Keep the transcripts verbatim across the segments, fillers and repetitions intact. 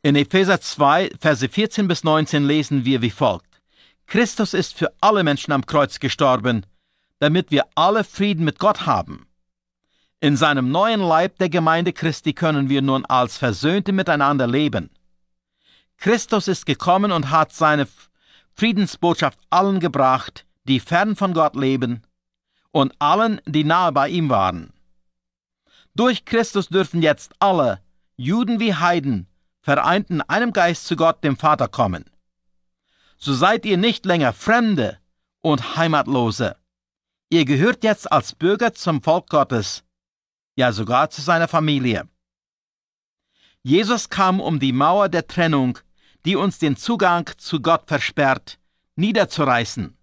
In Epheser zwei, Verse vierzehn bis neunzehn lesen wir wie folgt: Christus ist für alle Menschen am Kreuz gestorben, damit wir alle Frieden mit Gott haben. In seinem neuen Leib der Gemeinde Christi können wir nun als Versöhnte miteinander leben. Christus ist gekommen und hat seine Friedensbotschaft allen gebracht, die fern von Gott leben, und allen, die nahe bei ihm waren. Durch Christus dürfen jetzt alle, Juden wie Heiden, vereint in einem Geist zu Gott, dem Vater, kommen. So seid ihr nicht länger Fremde und Heimatlose. Ihr gehört jetzt als Bürger zum Volk Gottes, ja sogar zu seiner Familie. Jesus kam, um die Mauer der Trennung, die uns den Zugang zu Gott versperrt, niederzureißen.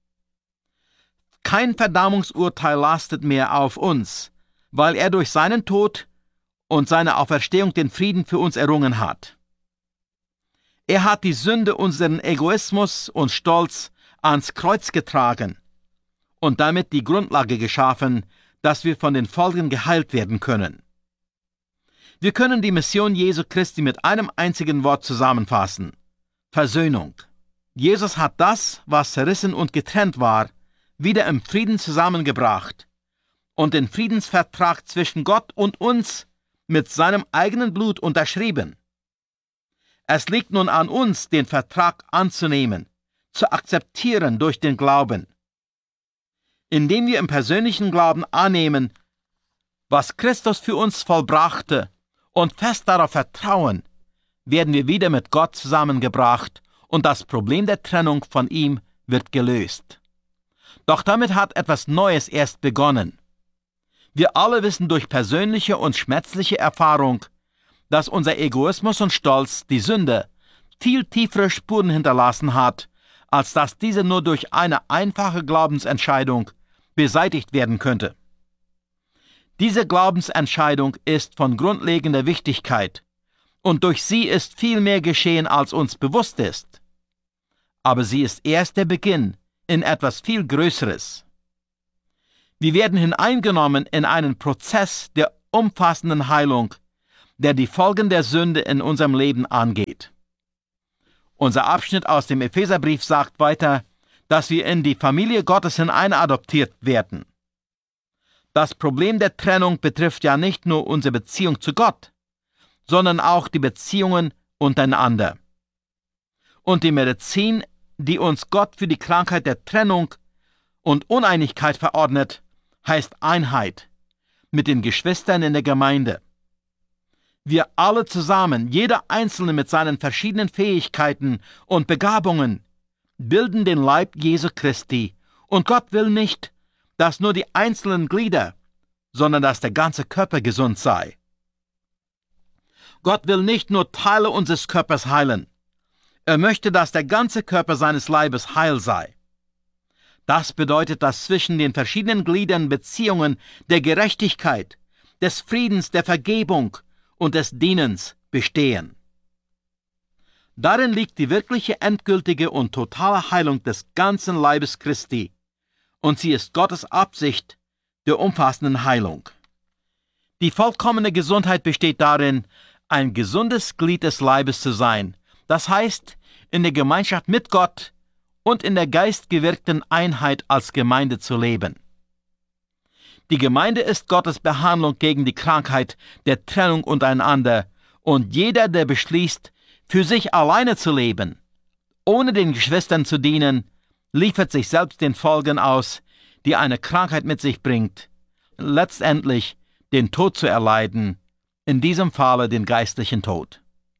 Kein Verdammungsurteil lastet mehr auf uns, weil er durch seinen Tod und seine Auferstehung den Frieden für uns errungen hat. Er hat die Sünde, unseren Egoismus und Stolz ans Kreuz getragen und damit die Grundlage geschaffen, dass wir von den Folgen geheilt werden können. Wir können die Mission Jesu Christi mit einem einzigen Wort zusammenfassen: Versöhnung. Jesus hat das, was zerrissen und getrennt war, wieder im Frieden zusammengebracht und den Friedensvertrag zwischen Gott und uns mit seinem eigenen Blut unterschrieben. Es liegt nun an uns, den Vertrag anzunehmen, zu akzeptieren durch den Glauben. Indem wir im persönlichen Glauben annehmen, was Christus für uns vollbrachte, und fest darauf vertrauen, werden wir wieder mit Gott zusammengebracht und das Problem der Trennung von ihm wird gelöst. Doch damit hat etwas Neues erst begonnen. Wir alle wissen durch persönliche und schmerzliche Erfahrung, dass unser Egoismus und Stolz, die Sünde, viel tiefere Spuren hinterlassen hat, als dass diese nur durch eine einfache Glaubensentscheidung beseitigt werden könnte. Diese Glaubensentscheidung ist von grundlegender Wichtigkeit und durch sie ist viel mehr geschehen, als uns bewusst ist. Aber sie ist erst der Beginn in etwas viel Größeres. Wir werden hineingenommen in einen Prozess der umfassenden Heilung, der die Folgen der Sünde in unserem Leben angeht. Unser Abschnitt aus dem Epheserbrief sagt weiter, dass wir in die Familie Gottes hineinadoptiert werden. Das Problem der Trennung betrifft ja nicht nur unsere Beziehung zu Gott, sondern auch die Beziehungen untereinander. Und die Medizin, die uns Gott für die Krankheit der Trennung und Uneinigkeit verordnet, heißt Einheit mit den Geschwistern in der Gemeinde. Wir alle zusammen, jeder Einzelne mit seinen verschiedenen Fähigkeiten und Begabungen, bilden den Leib Jesu Christi, und Gott will nicht, dass nur die einzelnen Glieder, sondern dass der ganze Körper gesund sei. Gott will nicht nur Teile unseres Körpers heilen, er möchte, dass der ganze Körper seines Leibes heil sei. Das bedeutet, dass zwischen den verschiedenen Gliedern Beziehungen der Gerechtigkeit, des Friedens, der Vergebung und des Dienens bestehen. Darin liegt die wirkliche, endgültige und totale Heilung des ganzen Leibes Christi, und sie ist Gottes Absicht der umfassenden Heilung. Die vollkommene Gesundheit besteht darin, ein gesundes Glied des Leibes zu sein, das heißt, in der Gemeinschaft mit Gott und in der geistgewirkten Einheit als Gemeinde zu leben. Die Gemeinde ist Gottes Behandlung gegen die Krankheit der Trennung untereinander, und jeder, der beschließt, für sich alleine zu leben, ohne den Geschwistern zu dienen, liefert sich selbst den Folgen aus, die eine Krankheit mit sich bringt, letztendlich den Tod zu erleiden, in diesem Falle den geistlichen Tod.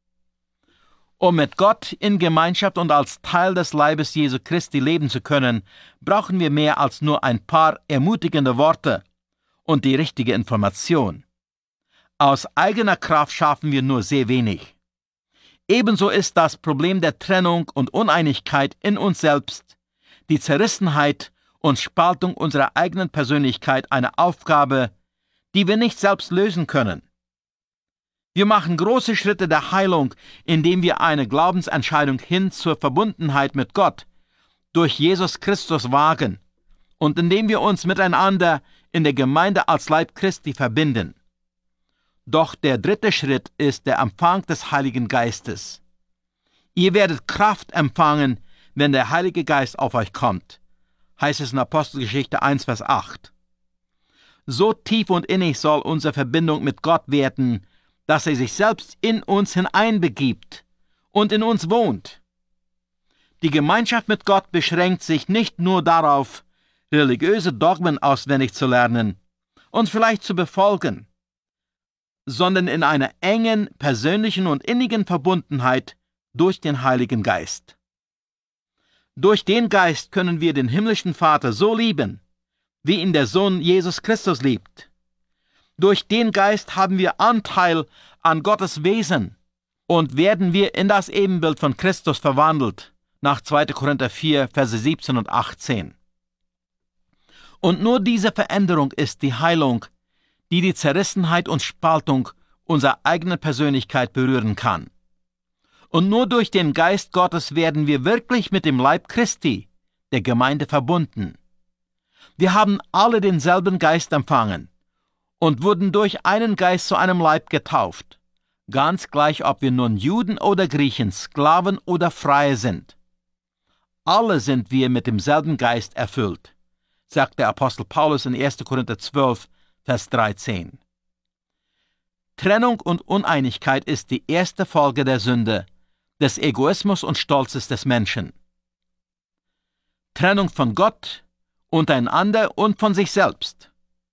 Um mit Gott in Gemeinschaft und als Teil des Leibes Jesu Christi leben zu können, brauchen wir mehr als nur ein paar ermutigende Worte und die richtige Information. Aus eigener Kraft schaffen wir nur sehr wenig. Ebenso ist das Problem der Trennung und Uneinigkeit in uns selbst, die Zerrissenheit und Spaltung unserer eigenen Persönlichkeit eine Aufgabe, die wir nicht selbst lösen können. Wir machen große Schritte der Heilung, indem wir eine Glaubensentscheidung hin zur Verbundenheit mit Gott durch Jesus Christus wagen und indem wir uns miteinander in der Gemeinde als Leib Christi verbinden. Doch der dritte Schritt ist der Empfang des Heiligen Geistes. Ihr werdet Kraft empfangen, wenn der Heilige Geist auf euch kommt, heißt es in Apostelgeschichte eins, Vers acht. So tief und innig soll unsere Verbindung mit Gott werden, dass er sich selbst in uns hineinbegibt und in uns wohnt. Die Gemeinschaft mit Gott beschränkt sich nicht nur darauf, religiöse Dogmen auswendig zu lernen und vielleicht zu befolgen, sondern in einer engen, persönlichen und innigen Verbundenheit durch den Heiligen Geist. Durch den Geist können wir den himmlischen Vater so lieben, wie ihn der Sohn Jesus Christus liebt. Durch den Geist haben wir Anteil an Gottes Wesen und werden wir in das Ebenbild von Christus verwandelt, nach zweiter Korinther vier, Verse siebzehn und achtzehn. Und nur diese Veränderung ist die Heilung, die die Zerrissenheit und Spaltung unserer eigenen Persönlichkeit berühren kann. Und nur durch den Geist Gottes werden wir wirklich mit dem Leib Christi, der Gemeinde, verbunden. Wir haben alle denselben Geist empfangen und wurden durch einen Geist zu einem Leib getauft, ganz gleich, ob wir nun Juden oder Griechen, Sklaven oder Freie sind. Alle sind wir mit demselben Geist erfüllt, sagt der Apostel Paulus in erster Korinther zwölf, Vers dreizehn. Trennung und Uneinigkeit ist die erste Folge der Sünde, des Egoismus und Stolzes des Menschen. Trennung von Gott, untereinander und von sich selbst.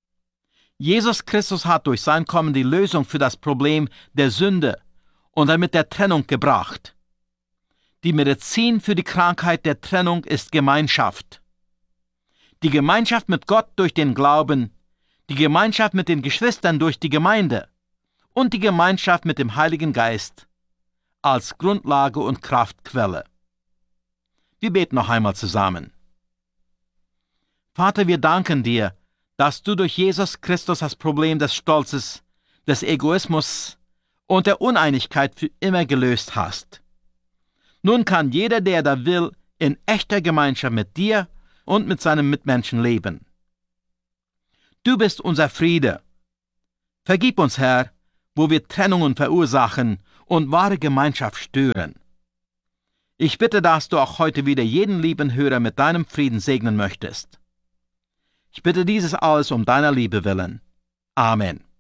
Jesus Christus hat durch sein Kommen die Lösung für das Problem der Sünde und damit der Trennung gebracht. Die Medizin für die Krankheit der Trennung ist Gemeinschaft. Die Gemeinschaft mit Gott durch den Glauben, die Gemeinschaft mit den Geschwistern durch die Gemeinde und die Gemeinschaft mit dem Heiligen Geist als Grundlage und Kraftquelle. Wir beten noch einmal zusammen. Vater, wir danken dir, dass du durch Jesus Christus das Problem des Stolzes, des Egoismus und der Uneinigkeit für immer gelöst hast. Nun kann jeder, der da will, in echter Gemeinschaft mit dir und mit seinen Mitmenschen leben. Du bist unser Friede. Vergib uns, Herr, wo wir Trennungen verursachen und wahre Gemeinschaft stören. Ich bitte, dass du auch heute wieder jeden lieben Hörer mit deinem Frieden segnen möchtest. Ich bitte dieses alles um deiner Liebe willen. Amen.